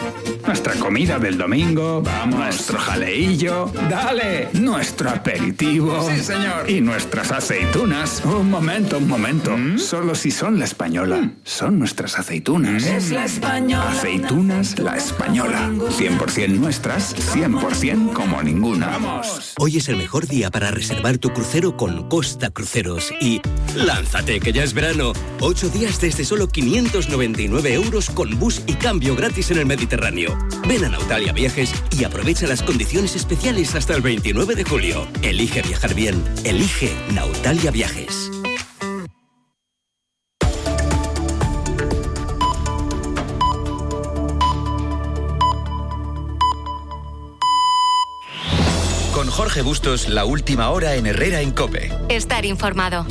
Nuestra comida del domingo, vamos, nuestro jaleillo, dale, nuestro aperitivo. Sí, señor. Y nuestras aceitunas. Un momento. Solo si son La Española. Son nuestras aceitunas. Es La Española. Aceitunas La Española. 100% nuestras, 100% como ninguna. ¡Vamos! Hoy es el mejor día para reservar tu crucero con Costa Cruceros. Y lánzate, que ya es verano. 8 días desde solo 599 euros con bus y cambio gratis en el Mediterráneo. Ven a Nautalia Viajes y aprovecha las condiciones especiales hasta el 29 de julio. Elige viajar bien. Elige Nautalia Viajes. Con Jorge Bustos, la última hora en Herrera en COPE. Estar informado.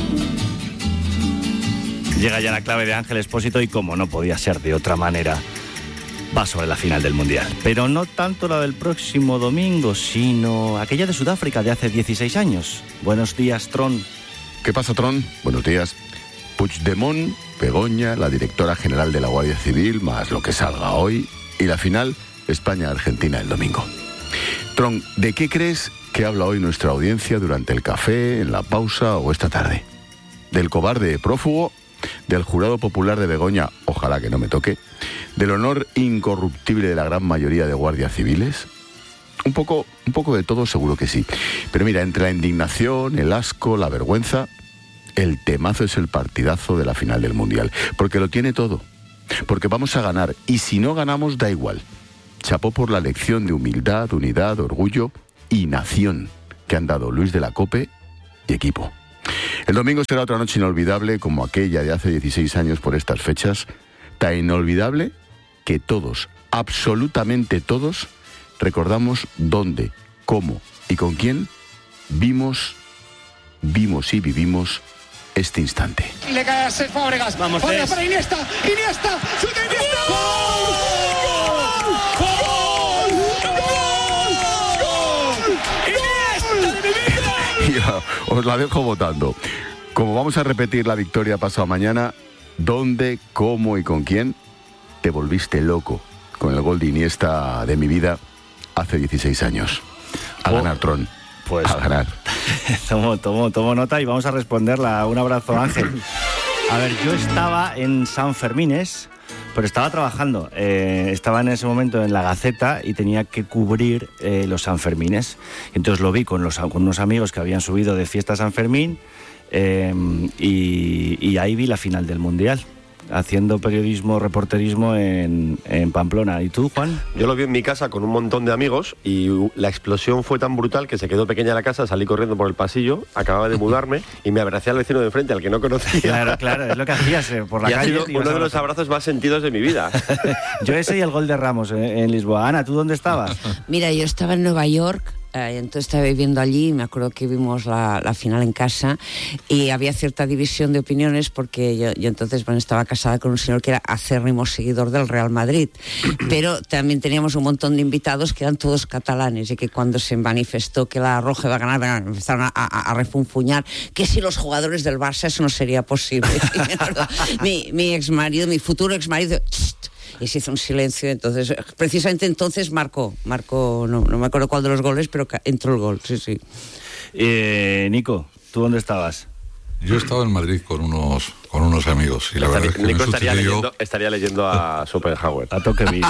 Llega ya la clave de Ángel Expósito y, como no podía ser de otra manera, va sobre la final del Mundial. Pero no tanto la del próximo domingo, sino aquella de Sudáfrica de hace 16 años. Buenos días, Tron. ¿Qué pasa, Tron? Buenos días. Puigdemont, Begoña, la directora general de la Guardia Civil, más lo que salga hoy, y la final, España-Argentina el domingo. Tron, ¿de qué crees que habla hoy nuestra audiencia durante el café, en la pausa o esta tarde? ¿Del cobarde prófugo? ¿Del jurado popular de Begoña, ojalá que no me toque? ¿Del honor incorruptible de la gran mayoría de guardias civiles? Un poco de todo seguro que sí. Pero mira, entre la indignación, el asco, la vergüenza, el temazo es el partidazo de la final del Mundial. Porque lo tiene todo. Porque vamos a ganar. Y si no ganamos, da igual. Chapó por la lección de humildad, unidad, orgullo y nación que han dado Luis de la Cope y equipo. El domingo será otra noche inolvidable como aquella de hace 16 años por estas fechas, tan inolvidable que todos, absolutamente todos, recordamos dónde, cómo y con quién vimos y vivimos este instante. Le cae a Cesc Fábregas. Vamos, Fábregas para Iniesta, ¡Chuta Iniesta! ¡Gol! Ya, os la dejo votando. Como vamos a repetir la victoria pasado mañana, ¿dónde, cómo y con quién te volviste loco con el gol de Iniesta de mi vida hace 16 años? A ganar, Tron. Pues a ganar. Tomo nota y vamos a responderla. Un abrazo, Ángel. A ver, yo estaba en San Fermines, pero estaba trabajando. Estaba en ese momento en La Gaceta y tenía que cubrir los Sanfermines. Entonces lo vi con unos amigos que habían subido de fiesta a San Fermín y ahí vi la final del Mundial, haciendo periodismo, reporterismo en Pamplona. ¿Y tú, Juan? Yo lo vi en mi casa con un montón de amigos y la explosión fue tan brutal que se quedó pequeña la casa, salí corriendo por el pasillo, acababa de mudarme y me abracé al vecino de enfrente, al que no conocía. Claro, es lo que hacías por la calle. Ha sido uno de los abrazos más sentidos de mi vida. Yo ese y el gol de Ramos en Lisboa. Ana, ¿tú dónde estabas? Mira, yo estaba en Nueva York. Entonces estaba viviendo allí, me acuerdo que vimos la final en casa y había cierta división de opiniones porque yo entonces estaba casada con un señor que era acérrimo seguidor del Real Madrid, pero también teníamos un montón de invitados que eran todos catalanes y que cuando se manifestó que la Roja iba a ganar empezaron a refunfuñar que si los jugadores del Barça eso no sería posible. mi exmarido, mi futuro exmarido, y se hizo un silencio. Entonces, precisamente entonces marcó, no me acuerdo cuál de los goles, pero entró el gol, sí. Nico, ¿tú dónde estabas? Yo estaba en Madrid con unos amigos y la verdad es que Nico estaría leyendo a Schopenhauer. A Tocqueville.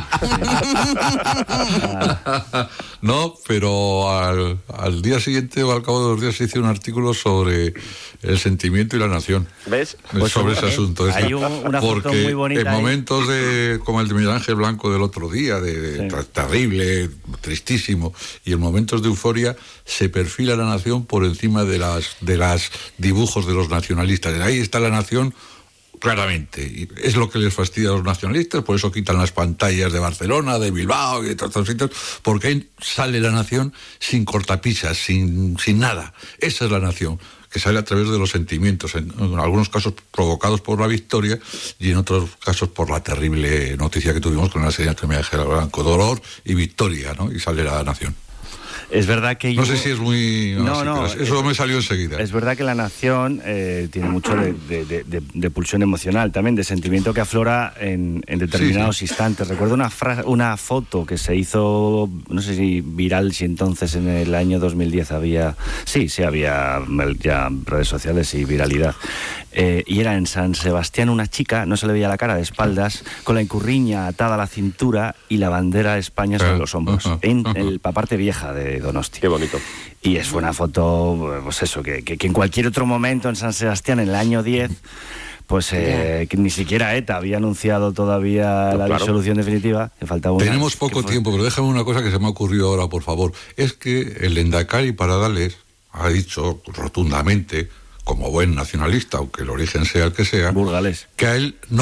No, pero al día siguiente o al cabo de los días se hizo un artículo sobre el sentimiento y la nación. ¿Ves? Pues sobre ese asunto. Hay una foto porque muy bonita en momentos como el de Miguel Ángel Blanco del otro día, terrible, tristísimo, y en momentos de euforia se perfila la nación por encima de las dibujos de los nacionalistas. Ahí está la nación claramente, y es lo que les fastidia a los nacionalistas, por eso quitan las pantallas de Barcelona, de Bilbao y de todos estos sitios, porque ahí sale la nación sin cortapisas, sin nada. Esa es la nación, que sale a través de los sentimientos, en algunos casos provocados por la victoria y en otros casos por la terrible noticia que tuvimos con la señora Miguel Ángel Blanco, dolor y victoria, ¿no? Y sale la nación. Es verdad que no sé si es muy... No, eso me salió enseguida. Es verdad que La Nación tiene mucho de pulsión emocional, también de sentimiento que aflora en determinados instantes. Recuerdo una foto que se hizo, no sé si viral, si entonces en el año 2010 había... Sí, había ya redes sociales y viralidad. Y era en San Sebastián una chica, no se le veía la cara, de espaldas, con la incurriña atada a la cintura y la bandera de España sobre los hombros, en la parte vieja de Donosti. Qué bonito. Y fue una foto, pues eso, que en cualquier otro momento en San Sebastián, en el año 10, pues que ni siquiera ETA había anunciado todavía la disolución definitiva. Que faltaba Tenemos poco tiempo, pero déjame una cosa que se me ha ocurrido ahora, por favor. Es que el Endacari Paradales ha dicho rotundamente, como buen nacionalista, aunque el origen sea el que sea, burgalés, que a él no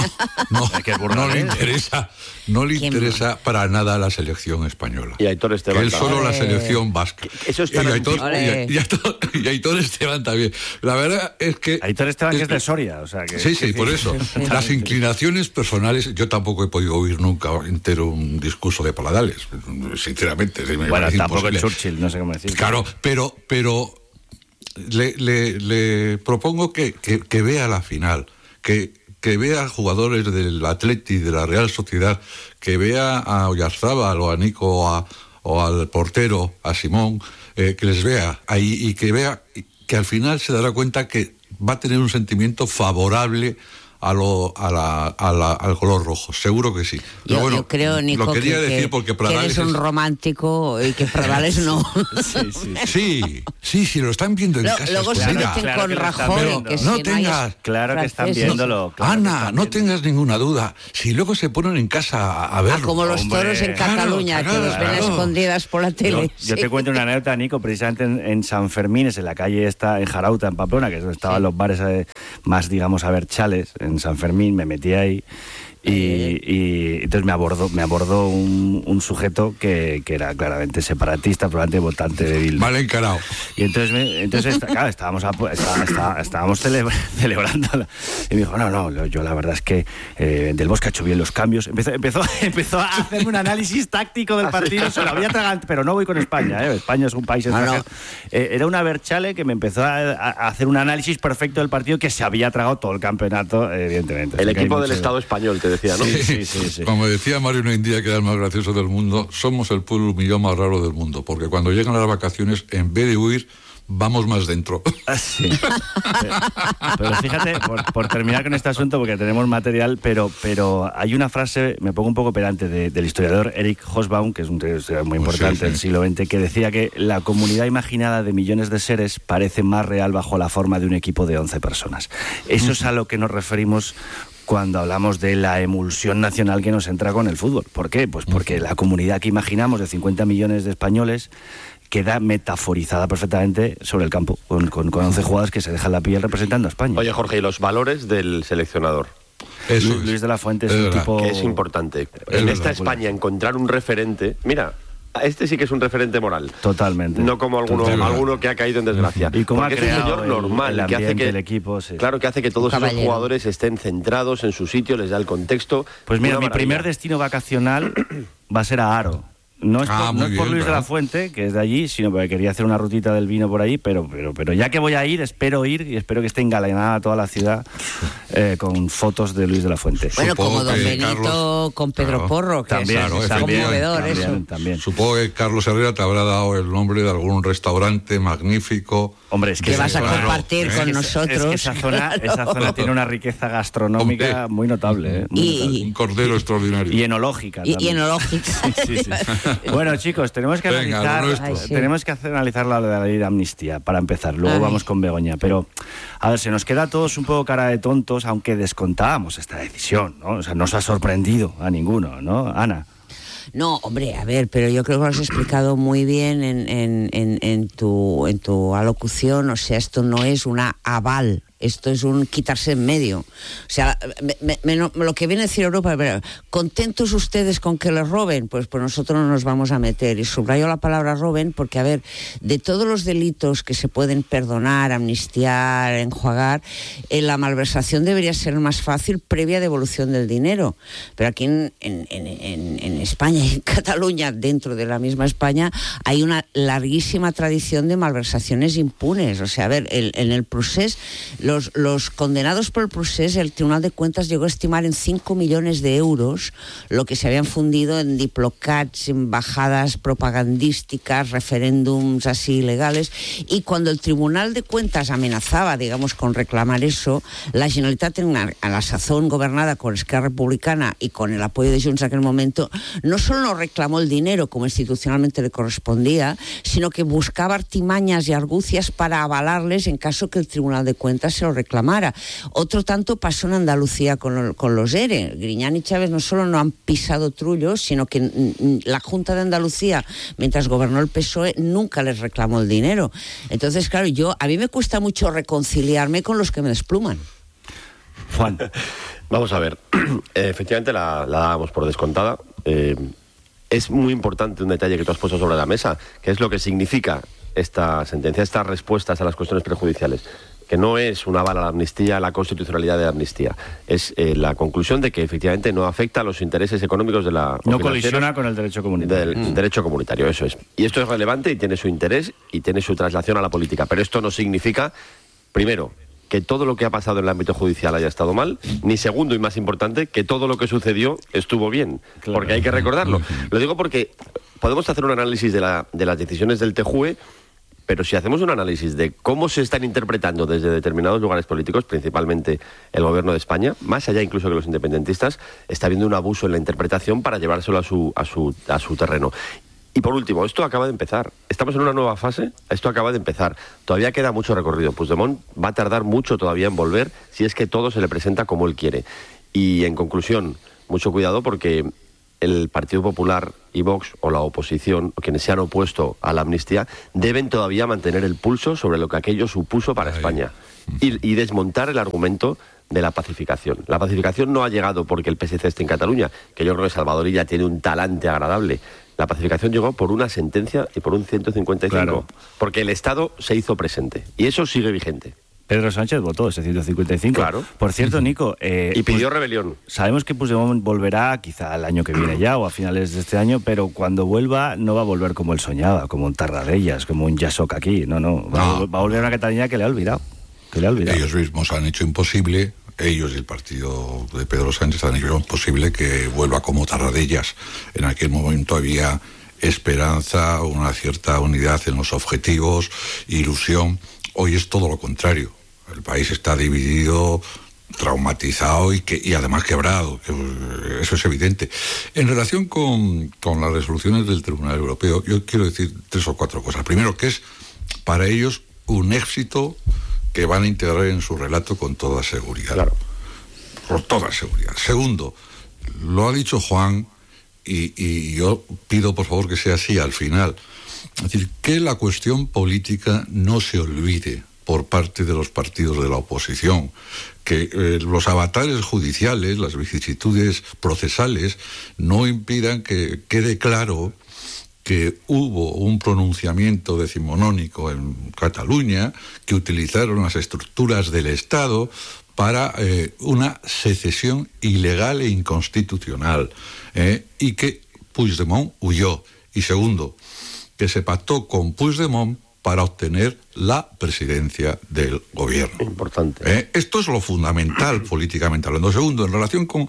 le interesa para nada la selección española. Y Aitor Esteban. Que él solo la selección vasca. Eso está y Aitor Esteban también. La verdad es que... Aitor Esteban que es de Soria, o sea que... Sí, por eso. Las inclinaciones personales, yo tampoco he podido oír nunca entero un discurso de Paradales, sinceramente. Bueno, tampoco el Churchill, no sé cómo decir. Claro, pero le propongo que vea la final, que vea jugadores del Atleti, de la Real Sociedad, que vea a Oyarzábal o a Nico o al portero, a Simón, que les vea ahí y que vea que al final se dará cuenta que va a tener un sentimiento favorable al color rojo, seguro que sí. Yo creo, Nico, lo quería decir porque Pradales eres un romántico y que Pradales no. Sí, lo están viendo en casa. Luego se meten con Rajoy, que no tengas... Claro que están viéndolo. Ana, no tengas ninguna duda. Si luego se ponen en casa a verlo. Como los toros en Cataluña, que los ven escondidas por la tele. Yo te cuento una anécdota, Nico, precisamente en San Fermín, en la calle esta, en Jarauta, en Pamplona, que es donde estaban los bares más, digamos, chales, en San Fermín, me metí ahí y entonces me abordó un sujeto que era claramente separatista, probablemente votante de Bildu. Mal encarado. Y entonces claro, estábamos celebrando y me dijo, no, yo la verdad es que Del Bosque ha hecho bien los cambios. Empezó a hacerme un análisis táctico del partido, se lo había tragado, pero no voy con España, España es un país extranjero. Era una Berchale que me empezó a hacer un análisis perfecto del partido, que se había tragado todo el campeonato, evidentemente. El equipo del Estado español, te decía, ¿no? Sí. Como decía Mario Noindía, que era el más gracioso del mundo, somos el pueblo millón más raro del mundo, porque cuando llegan las vacaciones, en vez de huir, vamos más dentro. Sí. Pero fíjate, por terminar con este asunto, porque tenemos material, pero hay una frase, me pongo un poco pedante, del historiador Eric Hobsbawm, que es un historiador muy importante del siglo XX, que decía que la comunidad imaginada de millones de seres parece más real bajo la forma de un equipo de 11 personas. Eso es a lo que nos referimos cuando hablamos de la emulsión nacional que nos entra con el fútbol. ¿Por qué? Pues porque la comunidad que imaginamos de 50 millones de españoles queda metaforizada perfectamente sobre el campo, con 11 jugadores que se dejan la piel representando a España. Oye, Jorge, ¿y los valores del seleccionador? Luis de la Fuente es un tipo... Que es importante. En esta España, encontrar un referente... Mira, este sí que es un referente moral. Totalmente. No como alguno que ha caído en desgracia. Y como porque ha creado es un señor normal, el que hace que el equipo, sí. Claro, que hace que todos esos jugadores estén centrados en su sitio, les da el contexto. Pues mira, mi primer destino vacacional va a ser a Haro. No es por Luis de la Fuente, que es de allí, sino porque quería hacer una rutita del vino por ahí, pero ya que voy a ir, espero ir y espero que esté engalanada toda la ciudad con fotos de Luis de la Fuente. Bueno, como Don Benito Carlos, con Pedro Porro, que también, es conmovedor eso. También. Supongo que Carlos Herrera te habrá dado el nombre de algún restaurante magnífico. Hombre, es que vas a compartir con nosotros. Es que esa zona tiene una riqueza gastronómica muy notable. Un cordero extraordinario. Y enológica. Y enológica. Sí. Bueno, chicos, tenemos que analizar la de la ley de amnistía para empezar. Luego vamos con Begoña. Pero, a ver, se nos queda a todos un poco cara de tontos, aunque descontábamos esta decisión, ¿no? O sea, no os ha sorprendido a ninguno, ¿no, Ana? No, hombre, a ver, pero yo creo que lo has explicado muy bien en tu alocución. O sea, esto no es una aval Esto es un quitarse en medio. O sea, lo que viene a decir Europa, ¿contentos ustedes con que les roben? Pues nosotros no nos vamos a meter. Y subrayo la palabra roben porque, a ver, de todos los delitos que se pueden perdonar, amnistiar, enjuagar, la malversación debería ser más fácil previa devolución del dinero. Pero aquí en España y en Cataluña, dentro de la misma España, hay una larguísima tradición de malversaciones impunes. O sea, a ver, en el procés... Los condenados por el procés, el Tribunal de Cuentas llegó a estimar en 5 millones de euros lo que se habían fundido en diplocats, embajadas propagandísticas, referéndums así ilegales, y cuando el Tribunal de Cuentas amenazaba, digamos, con reclamar eso, la Generalitat, a la sazón gobernada con Esquerra Republicana y con el apoyo de Junts en aquel momento, no solo no reclamó el dinero como institucionalmente le correspondía, sino que buscaba artimañas y argucias para avalarles en caso que el Tribunal de Cuentas se lo reclamara. Otro tanto pasó en Andalucía con los ERE. Griñán y Chávez no solo no han pisado trullos, sino que la Junta de Andalucía, mientras gobernó el PSOE, nunca les reclamó el dinero. Entonces, claro, a mí me cuesta mucho reconciliarme con los que me despluman. Juan. Vamos a ver. Efectivamente la dábamos por descontada. Es muy importante un detalle que tú has puesto sobre la mesa, que es lo que significa esta sentencia, estas respuestas a las cuestiones prejudiciales, que no es un aval a la amnistía, a la constitucionalidad de la amnistía. Es la conclusión de que efectivamente no afecta a los intereses económicos de la... No colisiona con el derecho comunitario. Del derecho comunitario, eso es. Y esto es relevante y tiene su interés y tiene su traslación a la política. Pero esto no significa, primero, que todo lo que ha pasado en el ámbito judicial haya estado mal, ni segundo y más importante, que todo lo que sucedió estuvo bien. Claro. Porque hay que recordarlo. Lo digo porque podemos hacer un análisis de las decisiones del TJUE, pero si hacemos un análisis de cómo se están interpretando desde determinados lugares políticos, principalmente el gobierno de España, más allá incluso que los independentistas, está habiendo un abuso en la interpretación para llevárselo a su terreno. Y por último, esto acaba de empezar. Estamos en una nueva fase, esto acaba de empezar. Todavía queda mucho recorrido. Puigdemont va a tardar mucho todavía en volver si es que todo se le presenta como él quiere. Y en conclusión, mucho cuidado porque el Partido Popular y Vox, o la oposición, o quienes se han opuesto a la amnistía, deben todavía mantener el pulso sobre lo que aquello supuso para España y desmontar el argumento de la pacificación. La pacificación no ha llegado porque el PSC esté en Cataluña, que yo creo que Salvador Illa tiene un talante agradable. La pacificación llegó por una sentencia y por un 155, claro, porque el Estado se hizo presente. Y eso sigue vigente. Pedro Sánchez votó ese 155. Claro. Por cierto, Nico... y pidió rebelión. Sabemos que Puigdemont volverá quizá el año que viene ya, o a finales de este año, pero cuando vuelva no va a volver como él soñaba, como un Tarradellas, como un Yasok aquí. No. Va a volver a una Cataluña que le ha olvidado. Ellos mismos han hecho imposible, ellos y el partido de Pedro Sánchez han hecho imposible que vuelva como Tarradellas. En aquel momento había esperanza, una cierta unidad en los objetivos, ilusión. Hoy es todo lo contrario. El país está dividido, traumatizado y además quebrado. Eso es evidente. En relación con las resoluciones del Tribunal Europeo, yo quiero decir 3 o 4 cosas. Primero, que es para ellos un éxito que van a integrar en su relato con toda seguridad. Claro. Con toda seguridad. Segundo, lo ha dicho Juan, y yo pido por favor que sea así al final. Es decir, que la cuestión política no se olvide por parte de los partidos de la oposición, que los avatares judiciales, las vicisitudes procesales, no impidan que quede claro que hubo un pronunciamiento decimonónico en Cataluña, que utilizaron las estructuras del Estado para una secesión ilegal e inconstitucional, y que Puigdemont huyó. Y segundo, que se pactó con Puigdemont para obtener la presidencia del gobierno. Importante. Esto es lo fundamental políticamente hablando. Segundo, en relación con...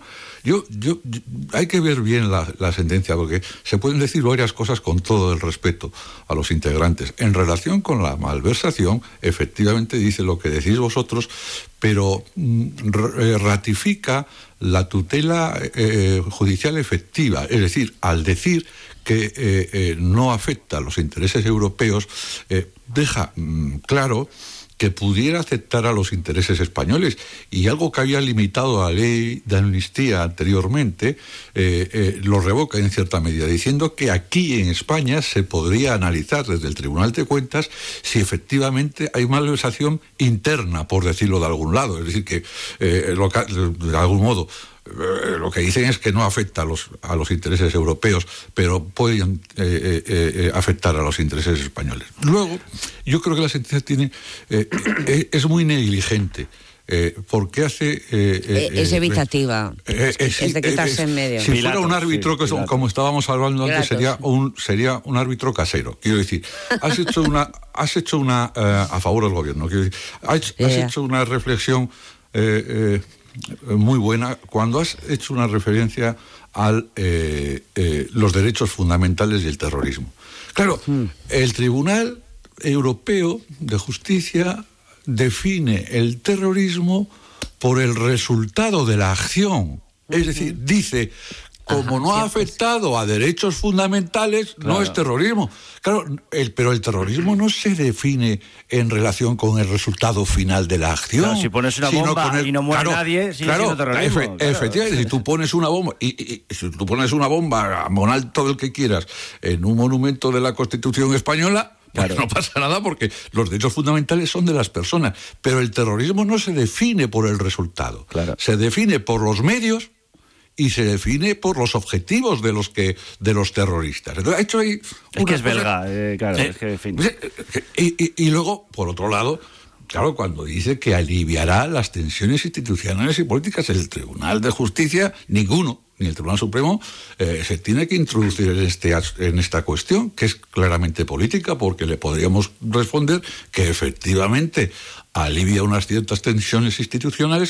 hay que ver bien la sentencia, porque se pueden decir varias cosas con todo el respeto a los integrantes. En relación con la malversación, efectivamente dice lo que decís vosotros, pero ratifica la tutela judicial efectiva. Es decir, al decir que no afecta a los intereses europeos, deja claro que pudiera aceptar a los intereses españoles, y algo que había limitado a la ley de amnistía anteriormente, lo revoca en cierta medida, diciendo que aquí en España se podría analizar desde el Tribunal de Cuentas si efectivamente hay malversación interna, por decirlo de algún lado, es decir, que de algún modo lo que dicen es que no afecta a los intereses europeos, pero pueden afectar a los intereses españoles. Luego, yo creo que la sentencia es muy negligente. Porque hace... es evitativa, es de quitarse en medio. Si fuera un árbitro, como estábamos hablando antes, sería un árbitro casero. Quiero decir, has hecho una a favor del gobierno. Quiero decir, has hecho una reflexión muy buena cuando has hecho una referencia a los derechos fundamentales y el terrorismo. Claro, el Tribunal Europeo de Justicia define el terrorismo por el resultado de la acción. Es decir, dice, como no ha afectado a derechos fundamentales, no es terrorismo. Claro, pero el terrorismo no se define en relación con el resultado final de la acción. Claro, si pones una bomba y no muere nadie, sigue siendo terrorismo. Efectivamente, si tú pones una bomba, y si tú pones una bomba, monal todo el que quieras, en un monumento de la Constitución española, pues no pasa nada, porque los derechos fundamentales son de las personas. Pero el terrorismo no se define por el resultado. Se define por los medios y se define por los objetivos de los terroristas. Entonces, ha hecho ahí es que es belga, claro. Es que, en fin. Y luego, por otro lado, claro, cuando dice que aliviará las tensiones institucionales y políticas, el Tribunal de Justicia, ninguno, ni el Tribunal Supremo, se tiene que introducir en esta cuestión, que es claramente política, porque le podríamos responder que efectivamente alivia unas ciertas tensiones institucionales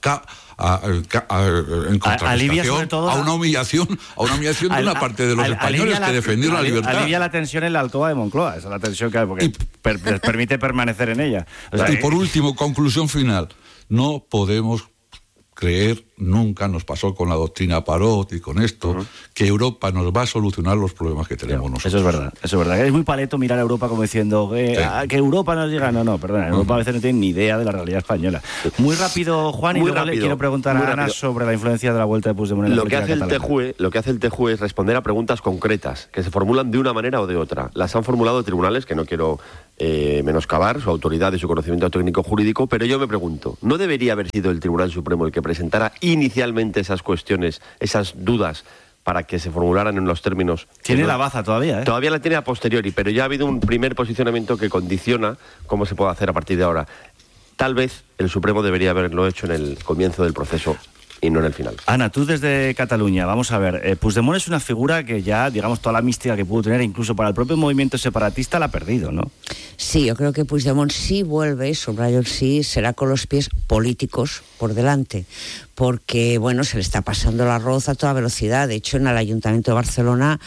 en contraprestación a una humillación de una parte de los españoles que defendieron la libertad. Alivia la tensión en la alcoba de Moncloa, esa es la tensión que hay, porque les permite permanecer en ella. O sea, y por último, conclusión final, no podemos creer, nunca nos pasó con la doctrina Parot y con esto, que Europa nos va a solucionar los problemas que tenemos nosotros. Eso es verdad. Es muy paleto mirar a Europa como diciendo que Europa nos diga, perdona, Europa a veces no tiene ni idea de la realidad española. Muy rápido, Juan, y luego le quiero preguntar a Ana sobre la influencia de la vuelta de Puigdemont en la política catalana. Lo que hace el TJUE es responder a preguntas concretas, que se formulan de una manera o de otra. Las han formulado tribunales, que no quiero menoscabar su autoridad y su conocimiento técnico jurídico, pero yo me pregunto, ¿no debería haber sido el Tribunal Supremo el que presentara inicialmente esas cuestiones, esas dudas, para que se formularan en los términos? Tiene la baza todavía, Todavía la tiene a posteriori, pero ya ha habido un primer posicionamiento que condiciona cómo se puede hacer a partir de ahora. Tal vez el Supremo debería haberlo hecho en el comienzo del proceso y no en el final. Ana, tú desde Cataluña, vamos a ver, Puigdemont es una figura que ya, digamos, toda la mística que pudo tener, incluso para el propio movimiento separatista, la ha perdido, ¿no? Sí, yo creo que Puigdemont sí vuelve, subrayo el sí, será con los pies políticos por delante, porque, bueno, se le está pasando el arroz a toda velocidad. De hecho, en el Ayuntamiento de Barcelona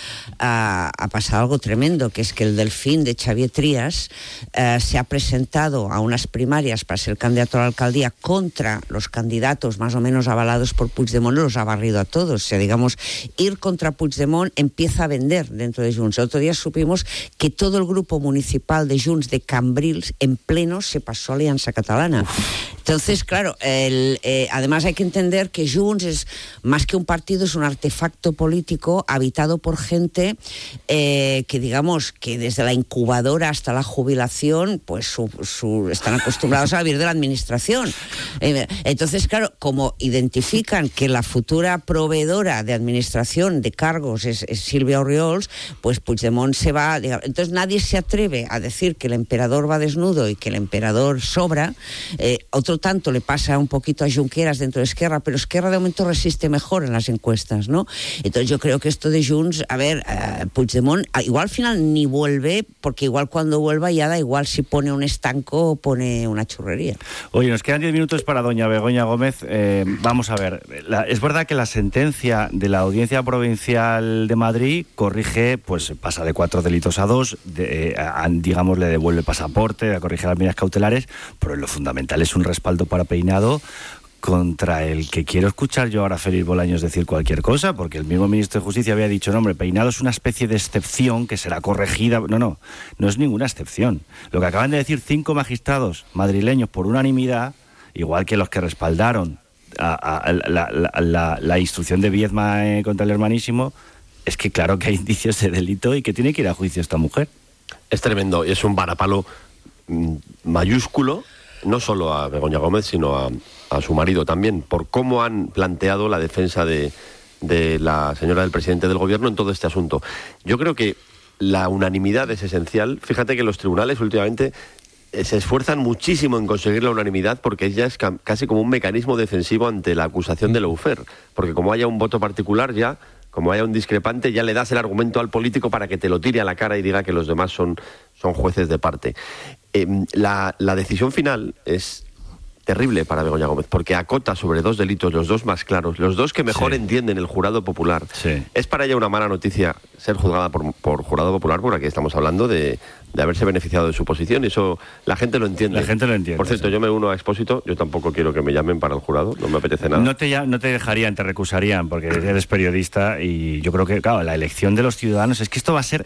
ha pasado algo tremendo, que es que el Delfín de Xavier Trias se ha presentado a unas primarias para ser candidato a la alcaldía contra los candidatos más o menos avalados por Puigdemont, los ha barrido a todos. O sea, digamos, ir contra Puigdemont empieza a vender dentro de Junts. El otro día supimos que todo el grupo municipal de Junts de Cambrils en pleno se pasó a Alianza Catalana. Entonces, claro, además hay que entender que Junts es más que un partido, es un artefacto político habitado por gente que, digamos, que desde la incubadora hasta la jubilación, pues están acostumbrados a vivir de la administración. Entonces, claro, como identifican que la futura proveedora de administración de cargos es Sílvia Orriols, pues Puigdemont se va. Entonces nadie se atreve a decir que el emperador va desnudo y que el emperador sobra. Otro tanto le pasa un poquito a Junqueras dentro de Esquerra, pero Esquerra de momento resiste mejor en las encuestas, ¿no? Entonces yo creo que esto de Junts, Puigdemont igual al final ni vuelve, porque igual cuando vuelva ya da igual si pone un estanco o pone una churrería. Oye, nos quedan 10 minutos para doña Begoña Gómez. Vamos a ver, es verdad que la sentencia de la Audiencia Provincial de Madrid corrige, pues pasa de 4 delitos a 2, digamos, le devuelve pasaporte, corrige las medidas cautelares, pero lo fundamental es un respaldo para Peinado contra el que quiero escuchar yo ahora a Félix Bolaños decir cualquier cosa, porque el mismo ministro de Justicia había dicho, no, hombre, Peinado es una especie de excepción que será corregida. No es ninguna excepción. Lo que acaban de decir 5 magistrados madrileños por unanimidad, igual que los que respaldaron la instrucción de Viedma contra el hermanísimo, es que claro que hay indicios de delito y que tiene que ir a juicio esta mujer. Es tremendo, y es un varapalo mayúsculo, no solo a Begoña Gómez, sino a su marido también, por cómo han planteado la defensa de la señora del presidente del gobierno en todo este asunto. Yo creo que la unanimidad es esencial. Fíjate que los tribunales últimamente se esfuerzan muchísimo en conseguir la unanimidad, porque ya es casi como un mecanismo defensivo ante la acusación de lawfare, porque como haya un voto particular ya, como haya un discrepante, ya le das el argumento al político para que te lo tire a la cara y diga que los demás son jueces de parte. La decisión final es terrible para Begoña Gómez, porque acota sobre 2 delitos, los 2 más claros, los 2 que mejor entienden el jurado popular. Sí. Es para ella una mala noticia ser juzgada por jurado popular, porque aquí estamos hablando de haberse beneficiado de su posición, y eso la gente lo entiende. La gente lo entiende. Por cierto, yo me uno a Expósito, yo tampoco quiero que me llamen para el jurado, no me apetece nada. No te dejarían, te recusarían, porque eres periodista, y yo creo que, claro, la elección de los ciudadanos, es que esto va a ser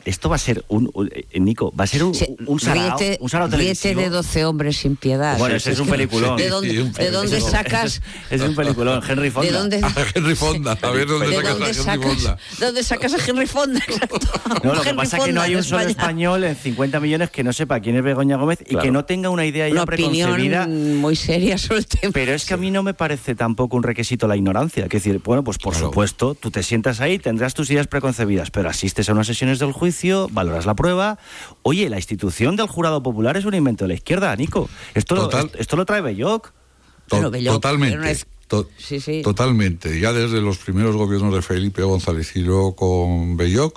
Nico, va a ser un sarao televisivo. De 12 hombres sin piedad. Bueno, ese es un peliculón. ¿De dónde sacas? Es un peliculón, Henry Fonda. Henry Fonda, a ver dónde sacas a Henry Fonda. ¿Dónde sacas a Henry Fonda? Exacto. No, lo que pasa es que no hay un solo español en 50 millones que no sepa quién es Begoña Gómez y que no tenga una idea ya preconcebida. Muy seria sobre el tema. Pero es que a mí no me parece tampoco un requisito la ignorancia. Es decir, bueno, pues por supuesto, tú te sientas ahí, tendrás tus ideas preconcebidas, pero asistes a unas sesiones del juicio, valoras la prueba. Oye, la institución del jurado popular es un invento de la izquierda, Nico. Esto lo trae Belloc. Totalmente. Totalmente. Ya desde los primeros gobiernos de Felipe González Ciró con Belloc,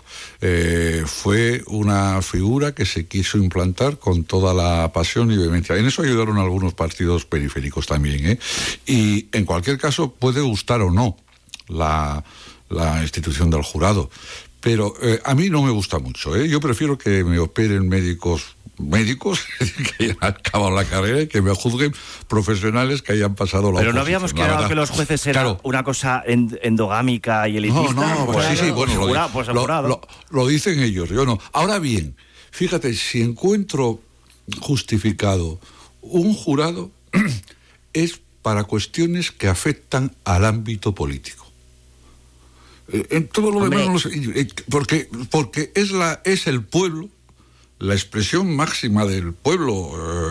fue una figura que se quiso implantar con toda la pasión y vehemencia. En eso ayudaron algunos partidos periféricos también, Y en cualquier caso puede gustar o no la institución del jurado, pero a mí no me gusta mucho, Yo prefiero que me operen médicos que hayan acabado la carrera y que me juzguen profesionales que hayan pasado la Pero no habíamos quedado que los jueces eran una cosa endogámica y elitista. Lo dicen ellos, yo no. Ahora bien, fíjate, si encuentro justificado un jurado es para cuestiones que afectan al ámbito político. En todo lo demás no sé, porque es el pueblo, la expresión máxima del pueblo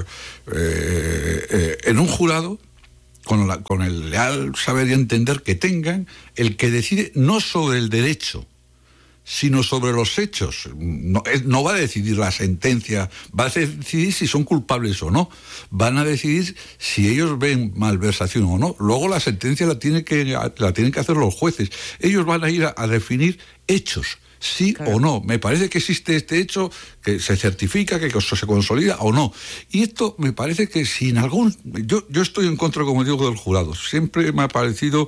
en un jurado, con el leal saber y entender que tengan, el que decide no sobre el derecho, sino sobre los hechos. No va a decidir la sentencia, va a decidir si son culpables o no, van a decidir si ellos ven malversación o no. Luego la sentencia la tienen que hacer los jueces. Ellos van a ir a definir hechos, sí o no. Me parece que existe este hecho, que se certifica, que se consolida o no. Y esto me parece que si en algún... Yo estoy en contra, como digo, del jurado. Siempre me ha parecido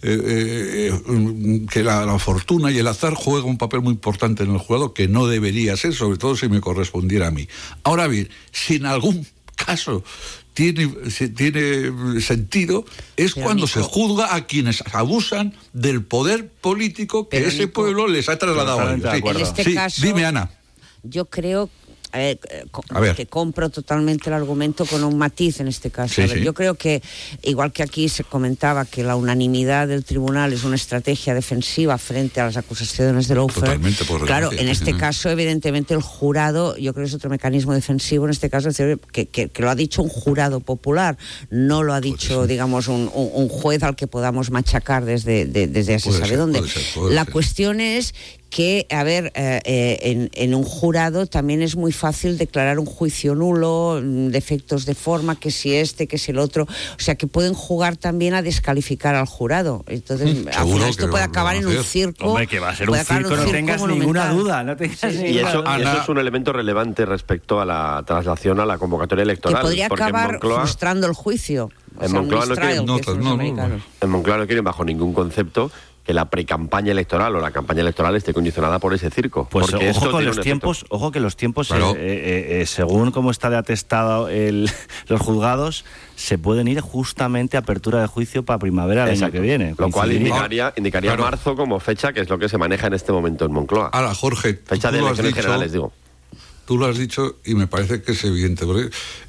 que la fortuna y el azar juegan un papel muy importante en el jurado, que no debería ser, sobre todo si me correspondiera a mí. Ahora bien, si en algún caso tiene sentido, es pero cuando Nico, se juzga a quienes abusan del poder político que ese Nico, pueblo les ha trasladado a ellos. En este caso, dime, Ana. Yo creo que compro totalmente el argumento con un matiz en este caso. Yo creo que, igual que aquí se comentaba que la unanimidad del tribunal es una estrategia defensiva frente a las acusaciones de lawfare, claro, en este caso, evidentemente, el jurado, yo creo que es otro mecanismo defensivo, en este caso, que lo ha dicho un jurado popular, no lo ha dicho, digamos, un juez al que podamos machacar desde ya se sabe dónde. La cuestión es que, a ver, en un jurado también es muy fácil declarar un juicio nulo, defectos de forma, que si que si el otro, o sea, que pueden jugar también a descalificar al jurado. Entonces, al final esto puede acabar en un circo. Hombre, que va a ser un circo, no tengas ninguna duda. Y eso es un elemento relevante respecto a la traslación a la convocatoria electoral. Que podría acabar frustrando el juicio. En Moncloa no quieren bajo ningún concepto que la precampaña electoral o la campaña electoral esté condicionada por ese circo. Pues porque ojo esto con tiene los un tiempos, efecto. ojo que los tiempos, Claro. según cómo está de atestado los juzgados, se pueden ir justamente a apertura de juicio para primavera del año Exacto. que viene. Lo cual Coincidiría. indicaría Claro. marzo como fecha, que es lo que se maneja en este momento en Moncloa. Ahora, Jorge, Fecha de tú lo has elecciones dicho, generales, digo. Tú lo has dicho y me parece que es evidente. Porque,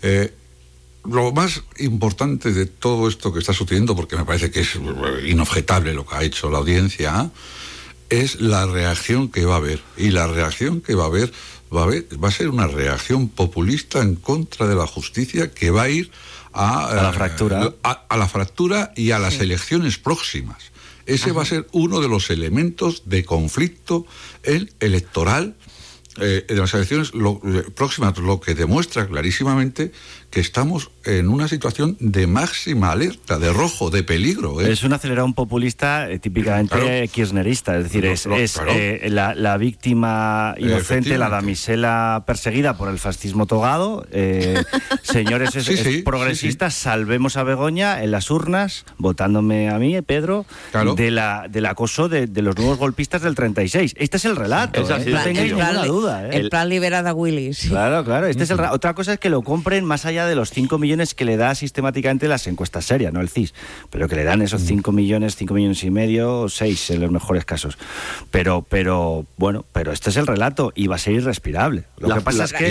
lo más importante de todo esto que está sucediendo, porque me parece que es inobjetable lo que ha hecho la audiencia, es la reacción que va a haber. Y la reacción que va a ser una reacción populista en contra de la justicia que va a ir a la fractura. A la fractura y a las elecciones próximas. Ese va a ser uno de los elementos de conflicto electoral de las elecciones próximas, lo que demuestra clarísimamente que estamos en una situación de máxima alerta, de rojo, de peligro. Es un acelerón populista típicamente Claro. kirchnerista, es decir, Claro. la víctima inocente, la Efectivamente. damisela perseguida por el fascismo togado. Señores Sí, progresistas, salvemos a Begoña en las urnas, votándome a mí, Pedro, Claro. del acoso de los nuevos golpistas del 36. Este es el relato, Es así, no el tengáis plan- ninguna duda. El plan liberada Willy. Sí. Claro, este es el otra cosa es que lo compren más allá de los 5 millones que le da sistemáticamente las encuestas serias, no el CIS, pero que le dan esos 5 millones y medio, 6 en los mejores casos. Pero este es el relato y va a ser irrespirable. Lo que pasa es que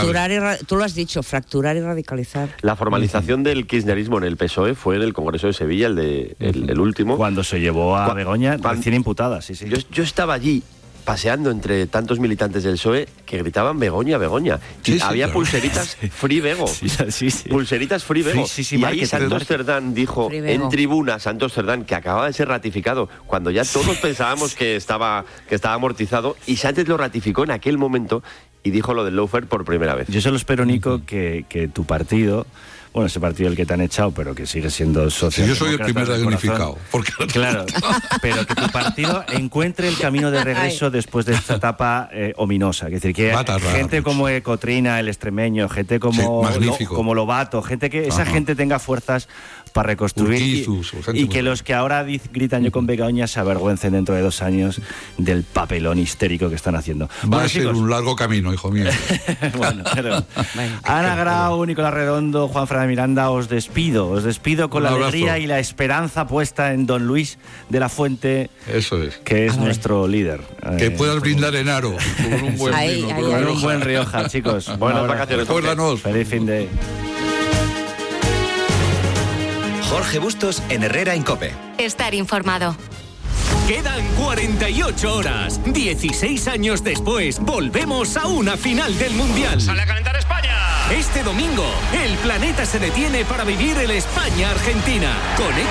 Tú lo has dicho, fracturar y radicalizar. La formalización del kirchnerismo en el PSOE fue en el Congreso de Sevilla, el último. cuando se llevó a Begoña cuan- recién imputada, sí. Yo estaba allí paseando entre tantos militantes del PSOE que gritaban Begoña, Begoña. Sí, Y sí, había claro. pulseritas Free Bego. Sí. Pulseritas Free Bego. Sí, y ahí marketing, Santos marketing. Cerdán dijo Free Bego. en tribuna, Santos Cerdán, que acababa de ser ratificado, cuando ya todos pensábamos que estaba amortizado, y Sánchez lo ratificó en aquel momento y dijo lo del lawfare por primera vez. Yo solo espero, Nico, que tu partido, bueno, ese partido el que te han echado, pero que sigue siendo socio. Si yo soy el primer damnificado. Claro, pero que tu partido encuentre el camino de regreso después de esta etapa ominosa. Es decir, que Va a tardar gente mucho. como Cotrina, el extremeño, gente como, Sí, magnífico. como Lobato, gente que esa Ajá. gente tenga fuerzas para reconstruir Urquizus, gente y muy que buena. los que ahora gritan yo con Begoña se avergüencen dentro de 2 años del papelón histérico que están haciendo. Va Bueno, a ser chicos, un largo camino, hijo mío. bueno, pero Ana Grau, Nicolás Redondo, Juan Fran de Miranda, os despido con Un la abrazo. alegría y la esperanza puesta en don Luis de la Fuente, Eso es. que es nuestro líder. Que puedas brindar en aro con un buen Ahí, vino. ahí, con ahí. una Un hoja. buen Rioja, chicos. Un Buenas abrazo. vacaciones. Recuérdanos. Feliz fin de... Jorge Bustos en Herrera en COPE. Estar informado. Quedan 48 horas. 16 años después, volvemos a una final del Mundial. ¡Sale a calentar España! Este domingo, el planeta se detiene para vivir el España-Argentina. Conecta